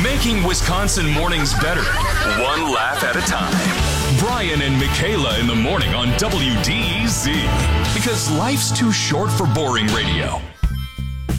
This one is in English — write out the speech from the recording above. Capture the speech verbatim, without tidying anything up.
Making Wisconsin mornings better, one laugh at a time. Brian and Michaela in the morning on W D E Z. Because life's too short for boring radio.